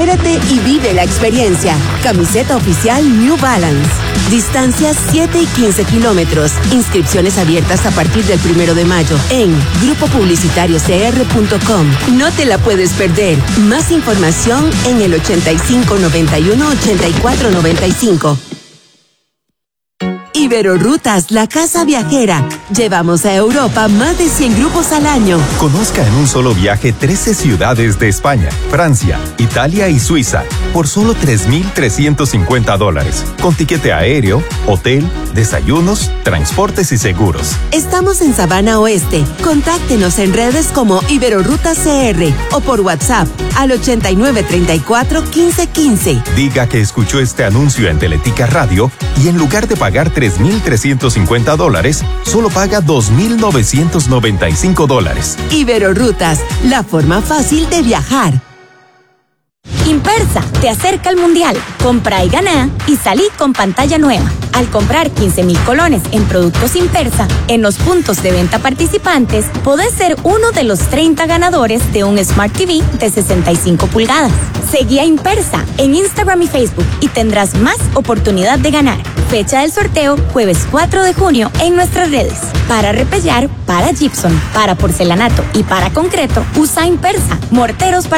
Supérate y vive la experiencia. Camiseta oficial New Balance. Distancias 7 y 15 kilómetros. Inscripciones abiertas a partir del 1 de mayo en grupopublicitariocr.com. No te la puedes perder. Más información en el 8591-8495. Iberorrutas, la casa viajera. Llevamos a Europa más de 100 grupos al año. Conozca en un solo viaje 13 ciudades de España, Francia, Italia y Suiza por solo $3,350. Con tiquete aéreo, hotel, desayunos, transportes y seguros. Estamos en Sabana Oeste. Contáctenos en redes como Iberorrutas CR o por WhatsApp al 8934-1515. Diga que escuchó este anuncio en Teletica Radio y en lugar de pagar $3,350, solo paga $2,995. Iberorrutas, la forma fácil de viajar. Impersa te acerca al Mundial. Compra y gana y salí con pantalla nueva. Al comprar 15,000 colones en productos Impersa, en los puntos de venta participantes, podés ser uno de los 30 ganadores de un Smart TV de 65 pulgadas. Seguí a Impersa en Instagram y Facebook y tendrás más oportunidad de ganar. Fecha del sorteo, jueves 4 de junio en nuestras redes. Para repellar, para gypsum, para porcelanato y para concreto, usa Impersa. Morteros para